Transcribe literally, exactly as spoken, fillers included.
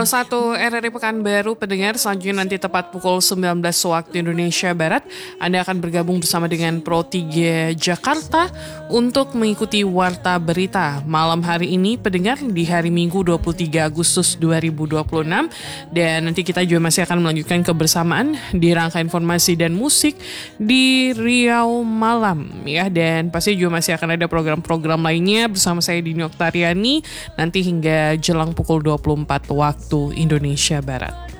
satu R R I Pekanbaru pendengar, selanjutnya nanti tepat pukul sembilan belas waktu Indonesia Barat Anda akan bergabung bersama dengan Pro tiga Jakarta untuk mengikuti Warta Berita malam hari ini pendengar di hari Minggu dua puluh tiga Agustus dua ribu dua puluh enam. Dan nanti kita juga masih akan melanjutkan kebersamaan di rangka informasi dan musik di Riau Malam ya. Dan pasti juga masih akan ada program-program lainnya bersama saya Dini Oktariani nanti hingga jelang pukul dua puluh empat waktu Indonesia Barat.